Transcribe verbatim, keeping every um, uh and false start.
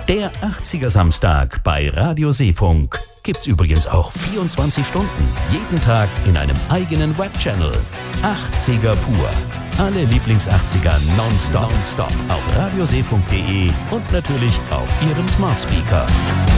Der achtziger Samstag bei Radio Seefunk gibt's übrigens auch vierundzwanzig Stunden, jeden Tag in einem eigenen Webchannel. achtziger pur. Alle Lieblings-achtziger nonstop, nonstop auf radioseefunk punkt de und natürlich auf Ihrem Smart Speaker.